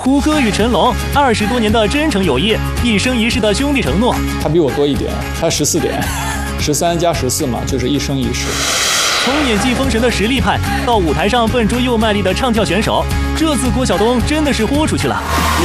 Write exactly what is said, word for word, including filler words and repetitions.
胡歌与成龙二十多年的真诚友谊，一生一世的兄弟承诺。 他比我多一点，他十四点，十三加十四嘛，就是一生一世。 从演技封神的实力派到舞台上笨拙又卖力的唱跳选手，这次郭晓东真的是豁出去了。